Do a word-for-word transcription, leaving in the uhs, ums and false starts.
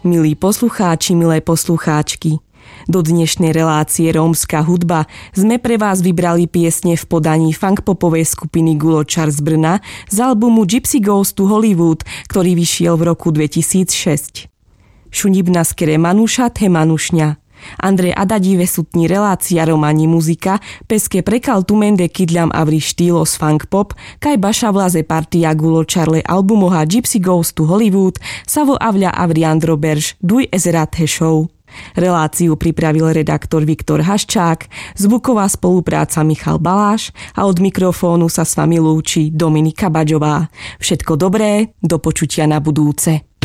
Milí poslucháči, milé poslucháčky, do dnešnej relácie Rómska hudba sme pre vás vybrali piesne v podaní funkpopovej skupiny Guločar z Brna z albumu Gypsy Goes to Hollywood, ktorý vyšiel v roku dvetisícšesť. Šunibna skere Manuša te Manušňa. Andrej Adadíve sutní relácia Romani muzika, peske prekal tumende kydľam avri štýlos funk pop, kaj baša vlaze partia Guločarle albumoha Gypsy Goes to Hollywood, savo avľa avri Andro Berž, duj ezerat he show. Reláciu pripravil redaktor Viktor Haščák, zvuková spolupráca Michal Baláš a od mikrofónu sa s vami lúči Dominika Baďová. Všetko dobré, do počutia na budúce.